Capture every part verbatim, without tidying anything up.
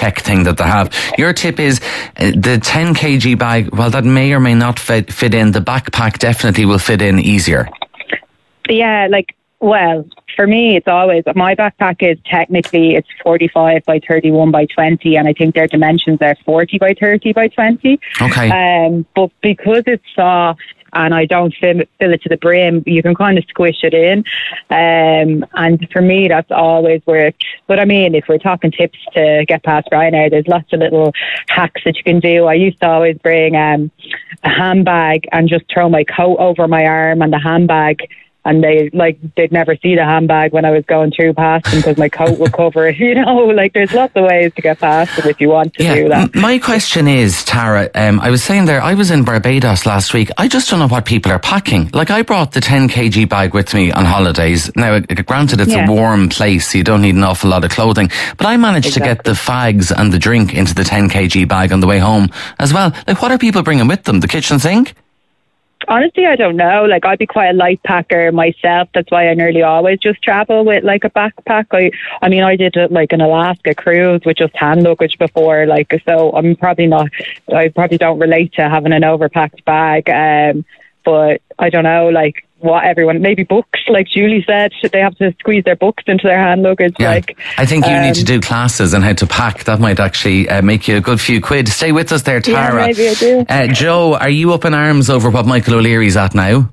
check thing that they have. Your tip is uh, the ten kilogram bag, well, that may or may not fit, fit in. The backpack definitely will fit in easier. Yeah, like, well, for me, it's always, my backpack is technically, it's forty-five by thirty-one by twenty, and I think their dimensions are forty by thirty by twenty. Okay. Um, but because it's soft and I don't fill, fill it to the brim, you can kind of squish it in. Um, and for me, that's always worked. But I mean, if we're talking tips to get past Ryanair, there's lots of little hacks that you can do. I used to always bring um, a handbag and just throw my coat over my arm and the handbag, and they like they'd never see the handbag when I was going through past them because my coat would cover it. You know, like there's lots of ways to get past it if you want to yeah, do that. M- my question is, Tara, um, I was saying there, I was in Barbados last week. I just don't know what people are packing. Like, I brought the ten kilogram bag with me on holidays. Now, granted, it's Yeah. a warm place, so you don't need an awful lot of clothing. But I managed Exactly. to get the fags and the drink into the ten kilogram bag on the way home as well. Like, what are people bringing with them? The kitchen sink? Honestly, I don't know. Like, I'd be quite a light packer myself. That's why I nearly always just travel with like a backpack. I, I mean, I did like an Alaska cruise with just hand luggage before. Like, so I'm probably not. I probably don't relate to having an overpacked bag. Um, but I don't know, like what everyone. Maybe books, like Julie said, they have to squeeze their books into their hand luggage. Yeah. Like, I think you um, need to do classes on how to pack. That might actually uh, make you a good few quid. Stay with us there, Tara. Yeah, maybe I do. Uh, Joe, are you up in arms over what Michael O'Leary's at now?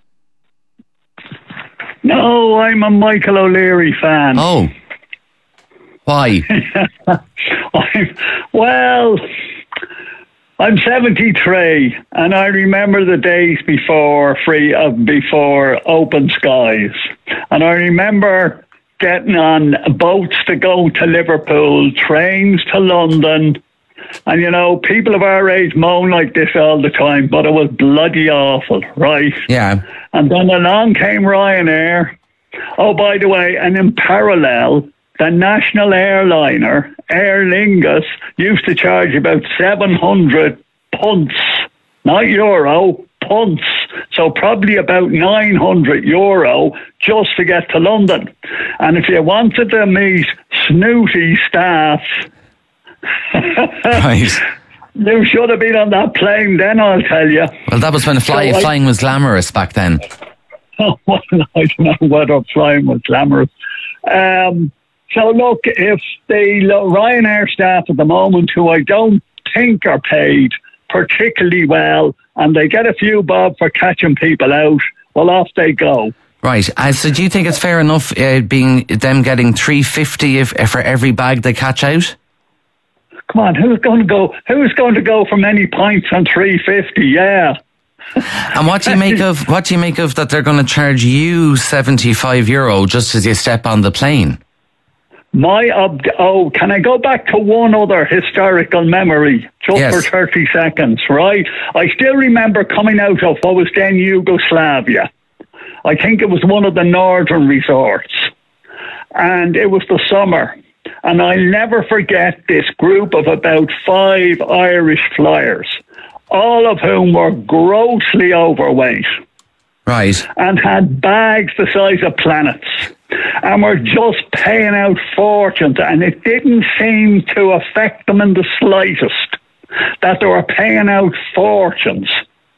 No, I'm a Michael O'Leary fan. Oh. Why? I'm, well, I'm seventy-three, and I remember the days before free uh, before open skies, and I remember getting on boats to go to Liverpool, trains to London, and you know, people of our age moan like this all the time, but it was bloody awful, right? Yeah. And then along came Ryanair. Oh, by the way, and in parallel, the national airliner, Aer Lingus, used to charge about seven hundred punts, not euro, punts. So probably about nine hundred euro just to get to London. And if you wanted to meet snooty staff, Right. you should have been on that plane then, I'll tell you. Well, that was when fly, So I- flying was glamorous back then. Oh, well, I don't know whether flying was glamorous. Um, so look, if the Ryanair staff at the moment, who I don't think are paid particularly well, and they get a few bob for catching people out, well, off they go. Right. Uh, so do you think it's fair enough uh, being them getting three fifty if, if for every bag they catch out? Come on, who's going to go? Who's going to go for many pints on three fifty? Yeah. And what do you make of what do you make of that they're going to charge you seventy-five euro just as you step on the plane? My ob- oh, can I go back to one other historical memory just Yes. for thirty seconds, right? I still remember coming out of what was then Yugoslavia. I think it was one of the northern resorts. And it was the summer. And I'll never forget this group of about five Irish flyers, all of whom were grossly overweight Right. and had bags the size of planets, and were just paying out fortunes, and it didn't seem to affect them in the slightest that they were paying out fortunes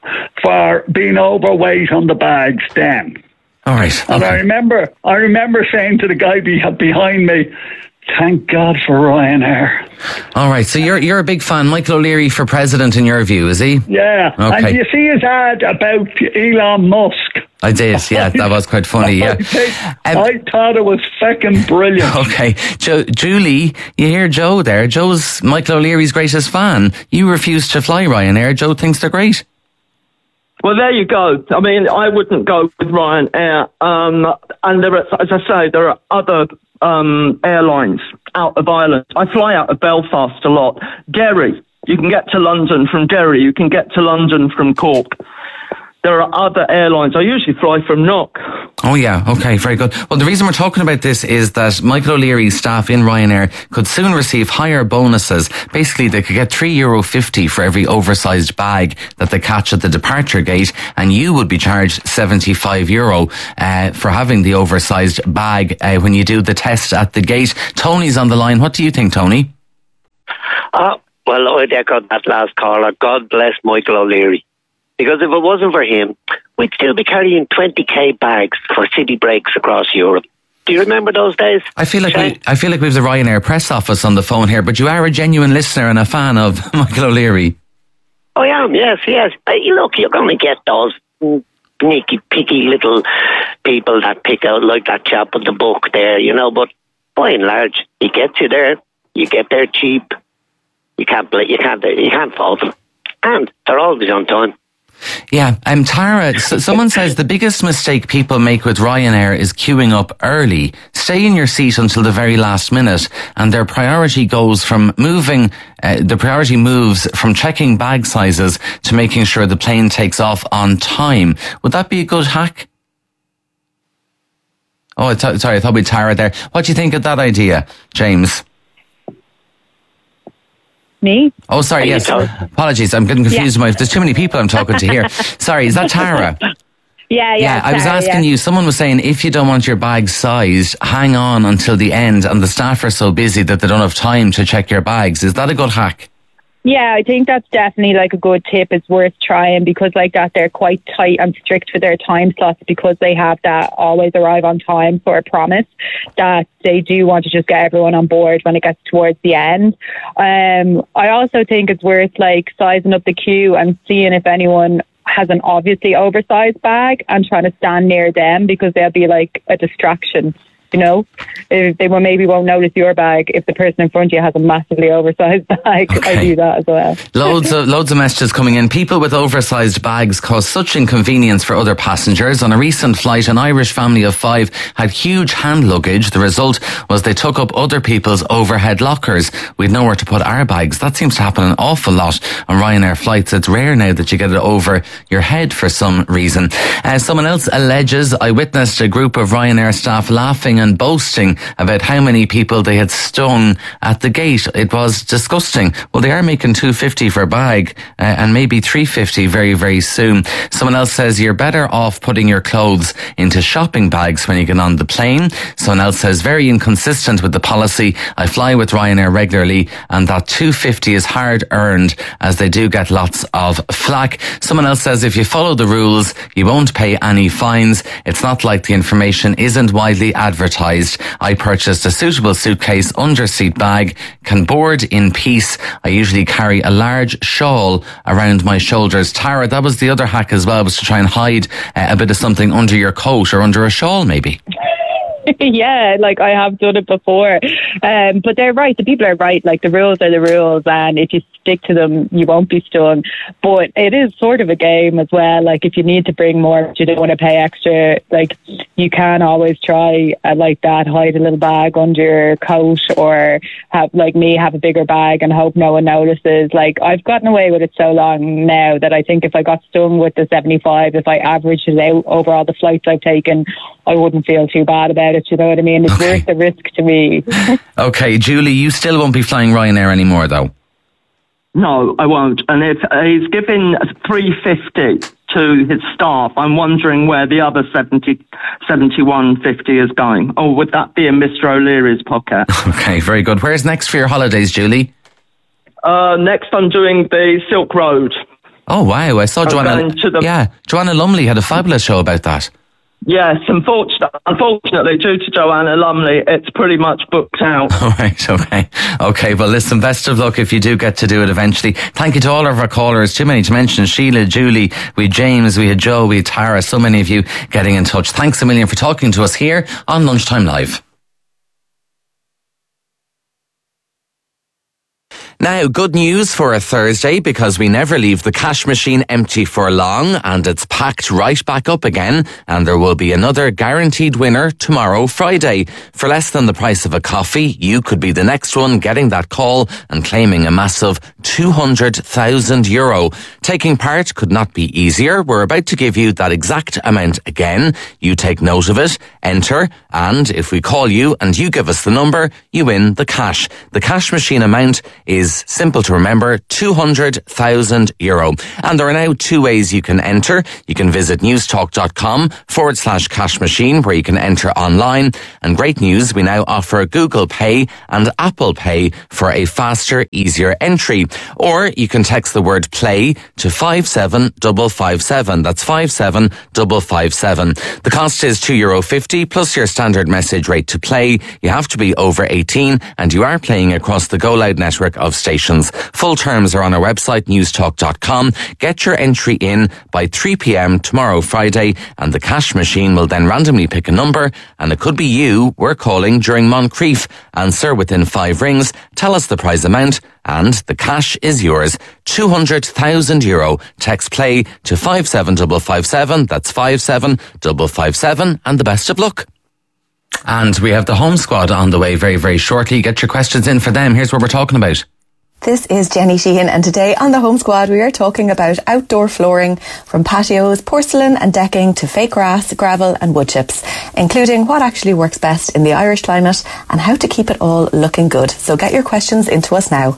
for being overweight on the bags then. All right. And I Okay. remember, I remember saying to the guy be- behind me, "Thank God for Ryanair." All right. So you're you're a big fan. Michael O'Leary for president in your view, is he? Yeah, Okay. and you see his ad about Elon Musk. I did. Yeah, that was quite funny. Yeah. I, Um, I thought it was fucking brilliant. Okay, Joe, Julie, you hear Joe there? Joe's Michael O'Leary's greatest fan. You refuse to fly Ryanair. Joe thinks they're great. Well, there you go. I mean, I wouldn't go with Ryanair. Um, and there are, as I say, there are other um, airlines out of Ireland. I fly out of Belfast a lot. Derry, you can get to London from Derry. You can get to London from Cork. There are other airlines. I usually fly from Knock. Oh yeah, okay, very good. Well, the reason we're talking about this is that Michael O'Leary's staff in Ryanair could soon receive higher bonuses. Basically, they could get three euro fifty for every oversized bag that they catch at the departure gate, and you would be charged seventy-five euro uh, for having the oversized bag uh, when you do the test at the gate. Tony's on the line. What do you think, Tony? Oh, well, I'd echo that last caller. God bless Michael O'Leary. Because if it wasn't for him, we'd still be carrying twenty k bags for city breaks across Europe. Do you remember those days? I feel like we, I feel like we have the Ryanair press office on the phone here, but you are a genuine listener and a fan of Michael O'Leary. I am, yes, yes. Uh, look, you're going to get those nicky, picky little people that pick out like that chap with the book there, you know, but by and large, he gets you there. You get there cheap. You can't, you can't, you can't fault them. And they're always on time. Yeah, um, Tara, so someone says the biggest mistake people make with Ryanair is queuing up early. Stay in your seat until the very last minute, and their priority goes from moving, uh, the priority moves from checking bag sizes to making sure the plane takes off on time. Would that be a good hack? Oh, I th- sorry, I thought we'd Tara there. What do you think of that idea, James? Me? Oh, sorry, yes. Apologies, I'm getting confused. Yeah. There's too many people I'm talking to here. Sorry, is that Tara? Yeah, yeah. Yeah, I was Tara, asking yeah. you, someone was saying if you don't want your bag sized, hang on until the end, and the staff are so busy that they don't have time to check your bags. Is that a good hack? Yeah, I think that's definitely like a good tip. It's worth trying because like that they're quite tight and strict with their time slots because they have that always arrive on time sort of promise that they do want to just get everyone on board when it gets towards the end. Um, I also think it's worth like sizing up the queue and seeing if anyone has an obviously oversized bag and trying to stand near them because they'll be like a distraction. You know, if they will maybe won't notice your bag if the person in front of you has a massively oversized bag. Okay. I do that as well. Loads of loads of messages coming in. People with oversized bags cause such inconvenience for other passengers. On a recent flight, an Irish family of five had huge hand luggage. The result was they took up other people's overhead lockers. We'd nowhere to put our bags. That seems to happen an awful lot on Ryanair flights. It's rare now that you get it over your head for some reason. Uh, someone else alleges, I witnessed a group of Ryanair staff laughing and boasting about how many people they had stung at the gate. It was disgusting. Well, they are making two fifty for a bag uh, and maybe three fifty very, very soon. Someone else says you're better off putting your clothes into shopping bags when you get on the plane. Someone else says very inconsistent with the policy. I fly with Ryanair regularly and that two fifty is hard earned as they do get lots of flack. Someone else says if you follow the rules, you won't pay any fines. It's not like the information isn't widely advertised. I purchased a suitable suitcase under seat bag, can board in peace. I usually carry a large shawl around my shoulders. Tara, that was the other hack as well, was to try and hide uh, a bit of something under your coat or under a shawl maybe. Yeah, like I have done it before. Um, but they're right. The people are right. Like the rules are the rules. And if you stick to them, you won't be stung. But it is sort of a game as well. Like if you need to bring more, but you don't want to pay extra, like you can always try uh, like that, hide a little bag under your coat or have, like me, have a bigger bag and hope no one notices. Like I've gotten away with it so long now that I think if I got stung with the seventy-five, if I averaged it out over all the flights I've taken, I wouldn't feel too bad about it. You know what I mean? It's okay. Worth the risk to me. Okay, Julie, you still won't be flying Ryanair anymore, though. No, I won't. And if uh, he's giving three fifty to his staff, I'm wondering where the other seventy, seventy-one fifty is going. Or would that be in Mister O'Leary's pocket? Okay, very good. Where's next for your holidays, Julie? Uh, next, I'm doing the Silk Road. Oh wow! I saw I'm Joanna. The, yeah, Joanna Lumley had a fabulous show about that. Yes, unfortunately, unfortunately, due to Joanna Lumley, it's pretty much booked out. All right, okay. Okay, well, listen, best of luck if you do get to do it eventually. Thank you to all of our callers. Too many to mention. Sheila, Julie, we had James, we had Joe, we had Tara, so many of you getting in touch. Thanks a million for talking to us here on Lunchtime Live. Now, good news for a Thursday because we never leave the cash machine empty for long and it's packed right back up again and there will be another guaranteed winner tomorrow, Friday. For less than the price of a coffee, you could be the next one getting that call and claiming a massive two hundred thousand euro. Taking part could not be easier. We're about to give you that exact amount again. You take note of it, enter, and if we call you and you give us the number, you win the cash. The cash machine amount is prize. Simple to remember, two hundred thousand euro. And there are now two ways you can enter. You can visit newstalk.com forward slash cash machine where you can enter online. And great news, we now offer Google Pay and Apple Pay for a faster, easier entry. Or you can text the word play to five seven five five seven. That's five seven five five seven. The cost is two euro fifty plus your standard message rate to play. You have to be over eighteen and you are playing across the Go Loud network of stations. Full terms are on our website, newstalk dot com. Get your entry in by three p.m. tomorrow, Friday, and the cash machine will then randomly pick a number, and it could be you we're calling during Moncrief. Answer within five rings, tell us the prize amount, and the cash is yours. two hundred thousand euro. Text play to five seven five five seven. That's five seven five five seven, and the best of luck. And we have the home squad on the way very, very shortly. Get your questions in for them. Here's what we're talking about. This is Jenny Sheehan, and today on the Home Squad we are talking about outdoor flooring, from patios, porcelain and decking to fake grass, gravel and wood chips, including what actually works best in the Irish climate and how to keep it all looking good. So get your questions into us now.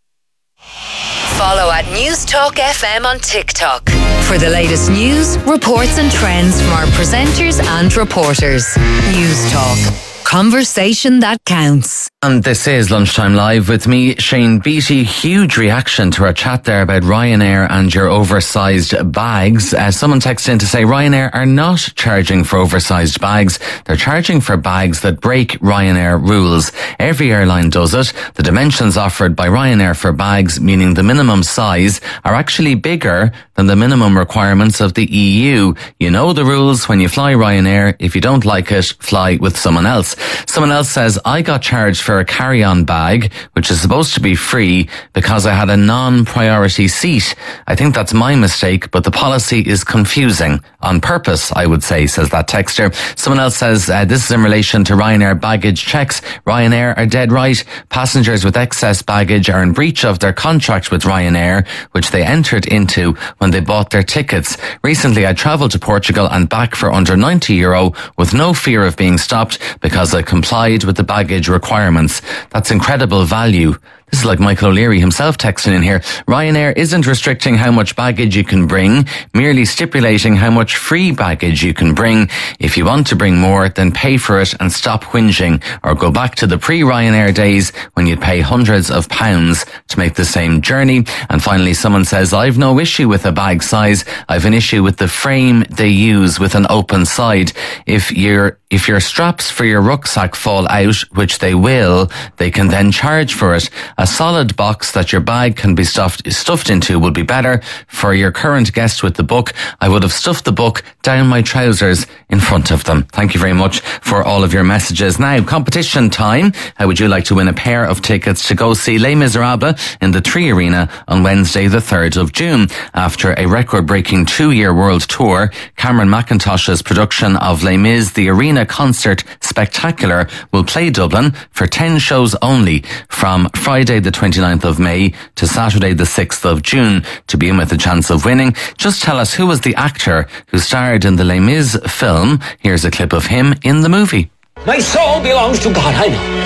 Follow at News Talk F M on TikTok for the latest news, reports and trends from our presenters and reporters. News Talk. Conversation that counts. And this is Lunchtime Live with me, Shane Beattie. Huge reaction to our chat there about Ryanair and your oversized bags. Uh, someone texted in to say Ryanair are not charging for oversized bags. They're charging for bags that break Ryanair rules. Every airline does it. The dimensions offered by Ryanair for bags, meaning the minimum size, are actually bigger than the minimum requirements of the E U. You know the rules when you fly Ryanair. If you don't like it, fly with someone else. Someone else says, I got charged for a carry-on bag, which is supposed to be free, because I had a non-priority seat. I think that's my mistake, but the policy is confusing. On purpose, I would say, says that texter. Someone else says, uh, this is in relation to Ryanair baggage checks. Ryanair are dead right. Passengers with excess baggage are in breach of their contract with Ryanair, which they entered into when they bought their tickets. Recently, I travelled to Portugal and back for under ninety euro with no fear of being stopped because I complied with the baggage requirements. That's incredible value. This is like Michael O'Leary himself texting in here. Ryanair isn't restricting how much baggage you can bring, merely stipulating how much free baggage you can bring. If you want to bring more, then pay for it and stop whinging, or go back to the pre-Ryanair days when you'd pay hundreds of pounds to make the same journey. And finally, someone says, I've no issue with a bag size. I've an issue with the frame they use with an open side. If your if your straps for your rucksack fall out, which they will, they can then charge for it. A solid box that your bag can be stuffed, stuffed into would be better. For your current guest with the book, I would have stuffed the book down my trousers in front of them. Thank you very much for all of your messages. Now, competition time. How would you like to win a pair of tickets to go see Les Miserables in the Three Arena on Wednesday, the third of June? After a record-breaking two-year world tour, Cameron McIntosh's production of Les Mis, the Arena Concert Spectacular, will play Dublin for ten shows only from Friday the twenty-ninth of May to Saturday the sixth of June. To be in with a chance of winning, just tell us who was the actor who starred in the Les Mis film. Here's a clip of him in the movie. My soul belongs to God, I know.